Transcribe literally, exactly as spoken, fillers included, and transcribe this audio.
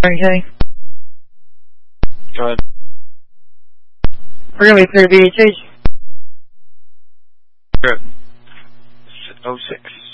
Okay. Go ahead. We're going to be clear V H H. Good. oh six.